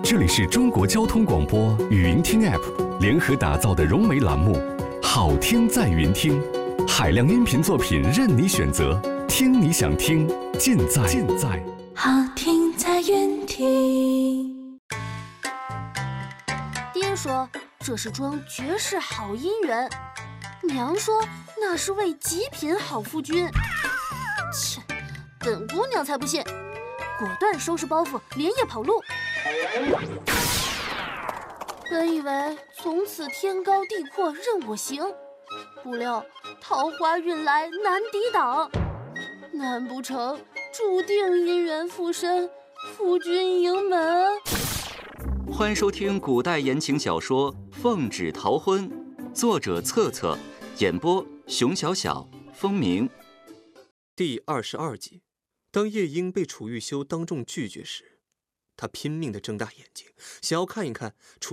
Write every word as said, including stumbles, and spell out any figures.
这里是中国交通广播语音听 App 联合打造的融媒栏目《好听在云听》，海量音频作品任你选择，听你想听，尽在尽在好听在云听。 爹说这是桩绝世好姻缘，娘说那是位极品好夫君。切，本姑娘才不信，果断收拾包袱，连夜跑路。本以为从此天高地阔任我行，不料桃花运来难抵挡，难不成注定姻缘附身，夫君迎门？ 欢迎收听古代言情小说《奉旨逃婚》，作者策策，演播熊小小、风鸣。 第二十二集，当夜莺被楚玉修当众拒绝时，他拼命地睁大眼睛，想要看一看楚